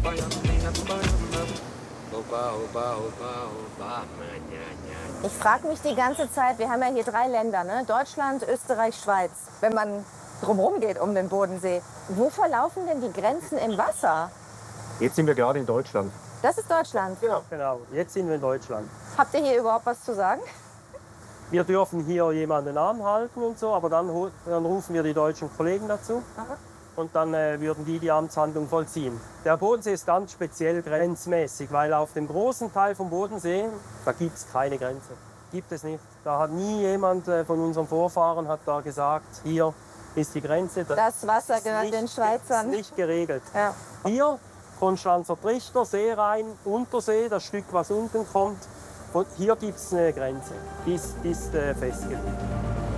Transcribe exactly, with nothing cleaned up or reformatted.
Ich frage mich die ganze Zeit, wir haben ja hier drei Länder, ne? Deutschland, Österreich, Schweiz. Wenn man drumherum geht um den Bodensee, wo verlaufen denn die Grenzen im Wasser? Jetzt sind wir gerade in Deutschland. Das ist Deutschland. Genau, genau. Jetzt sind wir in Deutschland. Habt ihr hier überhaupt was zu sagen? Wir dürfen hier jemanden anhalten und so, aber dann, dann rufen wir die deutschen Kollegen dazu. Aha. Und dann äh, würden die die Amtshandlung vollziehen. Der Bodensee ist ganz speziell grenzmäßig, weil auf dem großen Teil vom Bodensee, da gibt es keine Grenze. Gibt es nicht. Da hat nie jemand äh, von unseren Vorfahren hat da gesagt, hier ist die Grenze. Das, Das Wasser gehört nicht, den Schweizern. ist nicht geregelt. Ja. Hier, Konstanzer Trichter, Seerhein, Untersee, das Stück, was unten kommt. Und hier gibt es eine Grenze, die ist, die ist äh, festgelegt.